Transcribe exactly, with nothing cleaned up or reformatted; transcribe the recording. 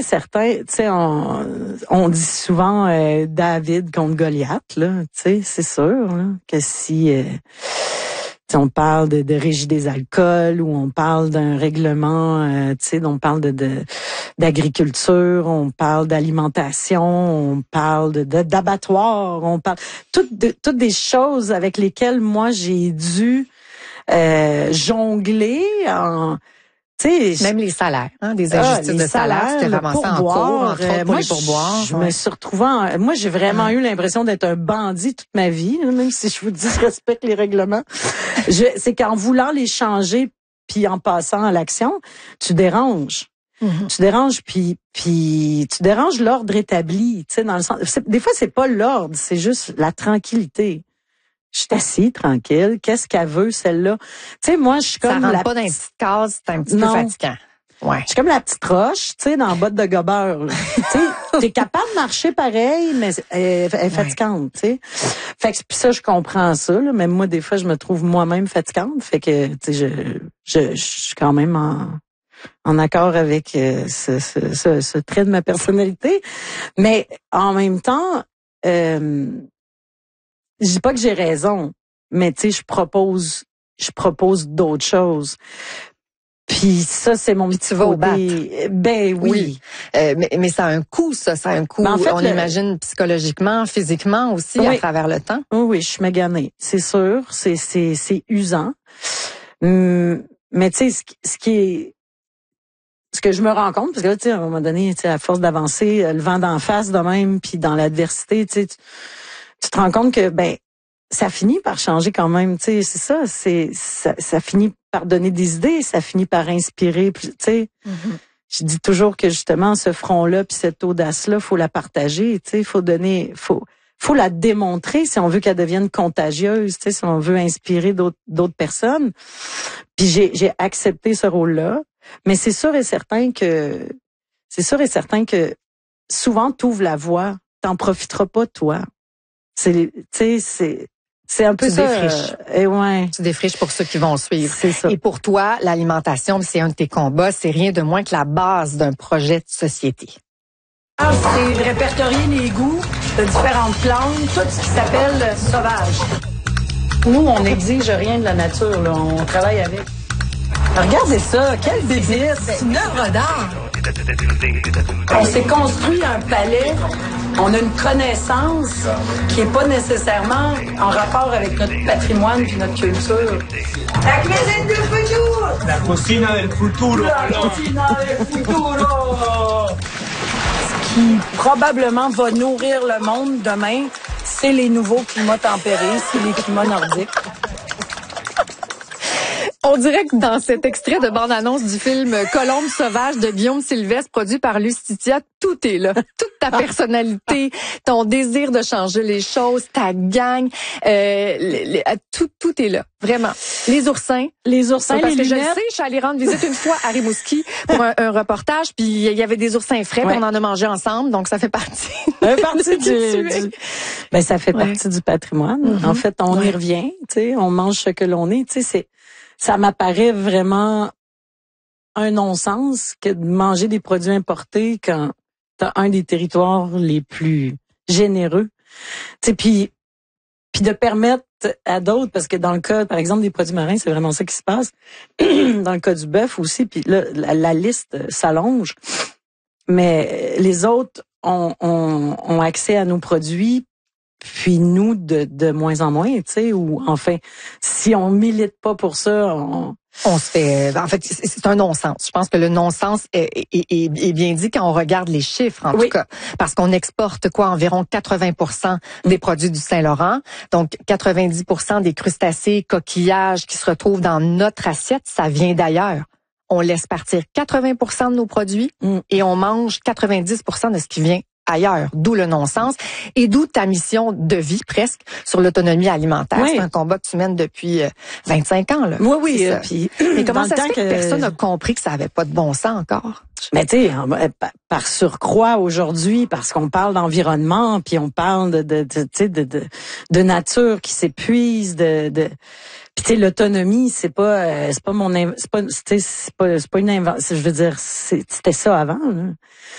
et certain, tu sais, on, on dit souvent euh, David contre Goliath, là, tu sais, c'est sûr là, que si euh, on parle de, de régie des alcools ou on parle d'un règlement, euh, tu sais, on parle de, de d'agriculture, on parle d'alimentation, on parle de, de d'abattoirs, on parle toutes de, toutes des choses avec lesquelles moi j'ai dû euh, jongler en T'sais, même les salaires, hein, des ah, injustices les de salaire, salaires, c'était le ramassé en pourboire, cours, entre autres euh, pour moi, les pourboires. Je ouais. me suis retrouvée en, moi, j'ai vraiment Ah. eu l'impression d'être un bandit toute ma vie, là, même si je vous dis, je respecte les règlements. je, c'est qu'en voulant les changer, puis en passant à l'action, tu déranges. Mm-hmm. Tu déranges, puis puis tu déranges l'ordre établi, tu sais, dans le sens. C'est, des fois, c'est pas l'ordre, c'est juste la tranquillité. Je suis assise, tranquille. Qu'est-ce qu'elle veut, celle-là? Tu sais, moi, je suis comme Ça rentre la pas dans une petite case, c'est un petit non. peu fatigant. Ouais. Je suis comme la petite roche, tu sais, dans la botte de gobeur. Tu sais, t'es capable de marcher pareil, mais elle, elle est fatigante, tu sais. Fait que puis ça, je comprends ça. Là, même moi, des fois, je me trouve moi-même fatigante. Fait que, tu sais, je, je, je suis quand même en, en accord avec euh, ce, ce, ce, ce trait de ma personnalité. Mais en même temps, euh, je dis pas que j'ai raison, mais tu sais, je propose, je propose d'autres choses. Puis ça, c'est mon petit tu vas au bat. Ben oui. oui. Euh, mais, mais ça a un coût, ça. Ça a un coût, en fait, on le... imagine, psychologiquement, physiquement aussi, oui. à travers le temps. Oui, oui, je suis maganée. C'est sûr, c'est, c'est, c'est usant. Hum, mais tu sais, ce, ce qui est... Ce que je me rends compte, parce que là, tu sais, à un moment donné, tu sais, à force d'avancer, le vent d'en face de même, puis dans l'adversité, tu sais, tu, tu te rends compte que, ben, ça finit par changer quand même, tu sais, c'est ça, c'est ça, ça finit par donner des idées, ça finit par inspirer, tu sais. Mm-hmm. Je dis toujours que justement ce front-là puis cette audace-là, faut la partager, tu sais, faut donner, faut faut la démontrer si on veut qu'elle devienne contagieuse, tu sais, si on veut inspirer d'autres d'autres personnes. Puis j'ai j'ai accepté ce rôle-là, mais c'est sûr et certain que c'est sûr et certain que souvent t'ouvres la voie, t'en profiteras pas toi. C'est tu sais c'est C'est un peu tu ça. Défriches. Euh, et ouais. Tu défriches pour ceux qui vont suivre. C'est ça. Et pour toi, l'alimentation, c'est un de tes combats, c'est rien de moins que la base d'un projet de société. C'est de répertorier les goûts de différentes plantes, tout ce qui s'appelle sauvage. Nous, on n'exige rien de la nature, là. On travaille avec. Regardez ça, quelle bébête! C'est une œuvre d'art! On s'est construit un palais, on a une connaissance qui n'est pas nécessairement en rapport avec notre patrimoine et notre culture. La cuisine du futur! La cocina del futuro! La cocina del futuro! Ce qui probablement va nourrir le monde demain, c'est les nouveaux climats tempérés, c'est les climats nordiques. On dirait que dans cet extrait de bande-annonce du film Colombe sauvage de Guillaume Sylvestre, produit par Lustitia, tout est là. Toute ta personnalité, ton désir de changer les choses, ta gang, euh, les, les, tout, tout est là. Vraiment. Les oursins. Les oursins, parce les que lunettes. Je le sais, je suis allée rendre visite une fois à Rimouski pour un, un reportage, puis il y avait des oursins frais, ouais. Puis on en a mangé ensemble, donc ça fait partie. Ça fait partie du, du, ben ça fait ouais. partie du patrimoine. Mm-hmm. En fait, on ouais. y revient, tu sais, on mange ce que l'on est, tu sais, c'est ça m'apparaît vraiment un non-sens que de manger des produits importés quand t'as un des territoires les plus généreux. Tu sais, puis puis de permettre à d'autres, parce que dans le cas, par exemple, des produits marins, c'est vraiment ça qui se passe. Dans le cas du bœuf aussi, puis là, la, la liste s'allonge. Mais les autres ont, ont, ont accès à nos produits, puis nous, de, de moins en moins, tu sais, ou enfin, si on milite pas pour ça, on... On se fait... En fait, c'est un non-sens. Je pense que le non-sens est, est, est, est bien dit quand on regarde les chiffres, en oui. tout cas. Parce qu'on exporte, quoi, environ quatre-vingts pour cent des produits du Saint-Laurent. Donc, quatre-vingt-dix pour cent des crustacés, coquillages qui se retrouvent dans notre assiette, ça vient d'ailleurs. On laisse partir quatre-vingts pour cent de nos produits mm. et on mange quatre-vingt-dix pour cent de ce qui vient ailleurs, d'où le non-sens et d'où ta mission de vie presque sur l'autonomie alimentaire. Oui. C'est un combat que tu mènes depuis vingt-cinq ans. Là. Oui, oui. Euh, puis, mais comment ça se fait que, que personne n'a compris que ça avait pas de bon sens encore? Mais tu sais, par surcroît aujourd'hui, parce qu'on parle d'environnement, puis on parle de de de, de, de, de, de nature qui s'épuise, de, de puis tu sais, l'autonomie, c'est pas euh, c'est pas mon c'est pas c'est pas c'est pas une invention. Je veux dire, c'était ça avant. Là.